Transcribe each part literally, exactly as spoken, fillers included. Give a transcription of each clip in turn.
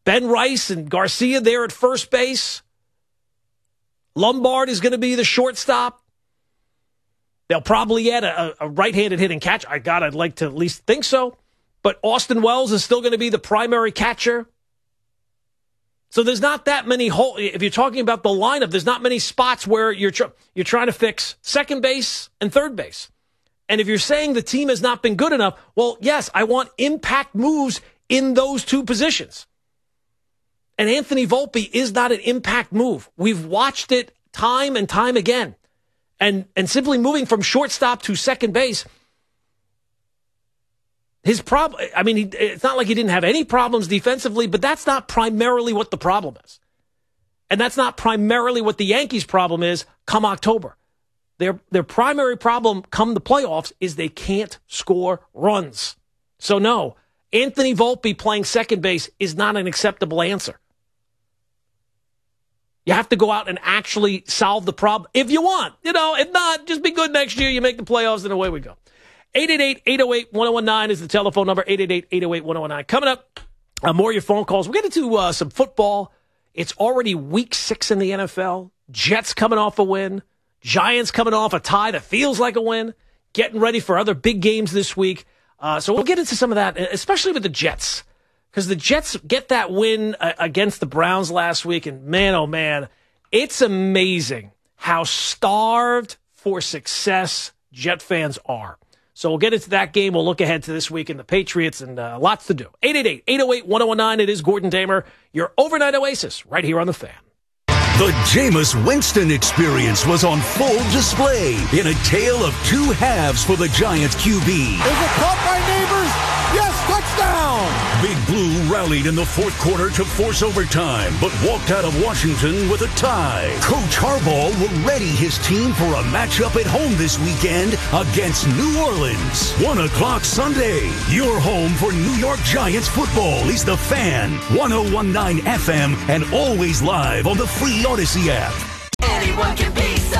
Ben Rice and Garcia there at first base. Lombard is going to be the shortstop. They'll probably add a, a right-handed hitting catch. I God, I'd like to at least think so. But Austin Wells is still going to be the primary catcher. So there's not that many holes. If you're talking about the lineup, there's not many spots where you're tr- you're trying to fix second base and third base. And if you're saying the team has not been good enough, well, yes, I want impact moves in those two positions. And Anthony Volpe is not an impact move. We've watched it time and time again. And and simply moving from shortstop to second base, his problem, I mean, he, it's not like he didn't have any problems defensively, but that's not primarily what the problem is. And that's not primarily what the Yankees' problem is come October. Their their primary problem come the playoffs is they can't score runs. So no, Anthony Volpe playing second base is not an acceptable answer. You have to go out and actually solve the problem if you want. You know, if not, just be good next year. You make the playoffs and away we go. eight eight eight, eight oh eight, one oh one nine is the telephone number. eight eight eight, eight oh eight, one oh one nine. Coming up, uh, more of your phone calls. We're getting to uh, some football. It's already week six in the N F L. Jets coming off a win. Giants coming off a tie that feels like a win. Getting ready for other big games this week. Uh, so we'll get into some of that, especially with the Jets. Because the Jets get that win uh, against the Browns last week. And man, oh man, it's amazing how starved for success Jet fans are. So we'll get into that game. We'll look ahead to this week in the Patriots and uh, lots to do. eight eight eight, eight oh eight, one oh one nine. It is Gordon Damer, your overnight oasis right here on The Fan. The Jameis Winston experience was on full display in a tale of two halves for the Giants Q B. Is it caught by Neighbors? Yes, touchdown! Big Blue rallied in the fourth quarter to force overtime, but walked out of Washington with a tie. Coach Harbaugh will ready his team for a matchup at home this weekend against New Orleans. One o'clock Sunday. Your home for New York Giants football is The Fan, one oh one nine F M, and always live on the free Odyssey app. Anyone can be so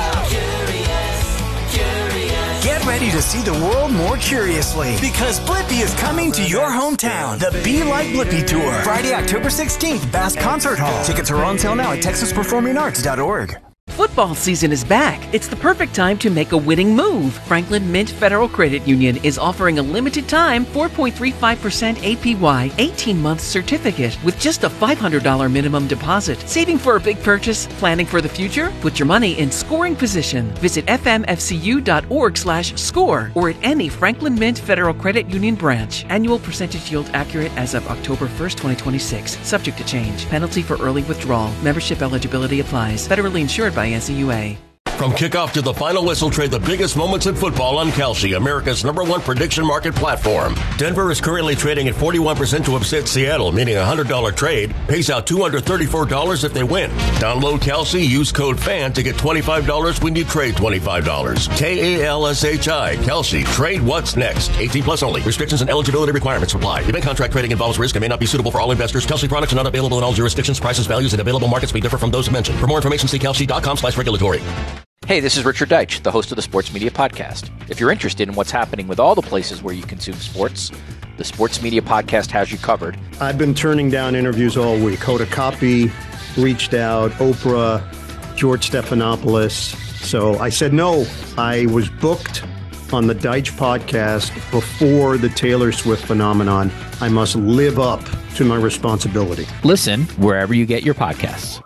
curious, curious. Get ready to see the world more curiously because Blippi is coming to your hometown. The Be Like Blippi Tour. Friday, October sixteenth, Bass Concert Hall. Tickets are on sale now at texas performing arts dot org. Football season is back. It's the perfect time to make a winning move. Franklin Mint Federal Credit Union is offering a limited time four point three five percent A P Y eighteen-month certificate with just a five hundred dollars minimum deposit. Saving for a big purchase? Planning for the future? Put your money in scoring position. Visit f m f c u dot org slash score or at any Franklin Mint Federal Credit Union branch. Annual percentage yield accurate as of October first, twenty twenty-six. Subject to change. Penalty for early withdrawal. Membership eligibility applies. Federally insured by N C U A. From kickoff to the final whistle, trade the biggest moments in football on Kalshi, America's number one prediction market platform. Denver is currently trading at forty-one percent to upset Seattle, meaning a one hundred dollars trade pays out two hundred thirty-four dollars if they win. Download Kalshi, use code FAN to get twenty-five dollars when you trade twenty-five dollars. K A L S H I, Kalshi. Trade what's next. eighteen plus only. Restrictions and eligibility requirements apply. Event contract trading involves risk and may not be suitable for all investors. Kalshi products are not available in all jurisdictions. Prices, values, and available markets may differ from those mentioned. For more information, see kalshi dot com slash regulatory. Hey, this is Richard Deitch, the host of the Sports Media Podcast. If you're interested in what's happening with all the places where you consume sports, the Sports Media Podcast has you covered. I've been turning down interviews all week. Hoda Kotb reached out, Oprah, George Stephanopoulos. So I said no. I was booked on the Deitch Podcast before the Taylor Swift phenomenon. I must live up to my responsibility. Listen wherever you get your podcasts.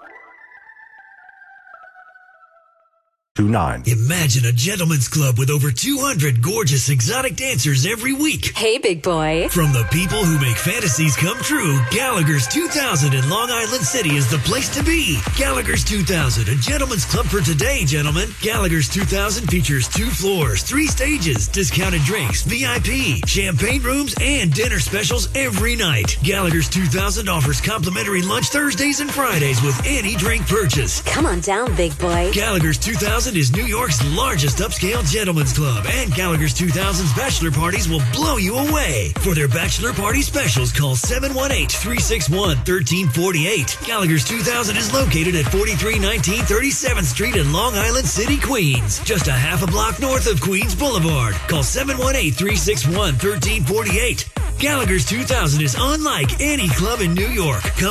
Nine. Imagine a gentleman's club with over two hundred gorgeous exotic dancers every week. Hey, big boy. From the people who make fantasies come true, Gallagher's two thousand in Long Island City is the place to be. Gallagher's two thousand, a gentleman's club for today, gentlemen. Gallagher's two thousand features two floors, three stages, discounted drinks, V I P, champagne rooms, and dinner specials every night. Gallagher's two thousand offers complimentary lunch Thursdays and Fridays with any drink purchase. Come on down, big boy. Gallagher's two thousand is New York's largest upscale gentleman's club, and Gallagher's two thousand's bachelor parties will blow you away. For their bachelor party specials, call seven one eight, three six one, one three four eight. Gallagher's two thousand is located at forty-three nineteen thirty-seventh Street in Long Island City, Queens, just a half a block north of Queens Boulevard. Call seven one eight, three six one, one three four eight. Gallagher's two thousand is unlike any club in New York. Come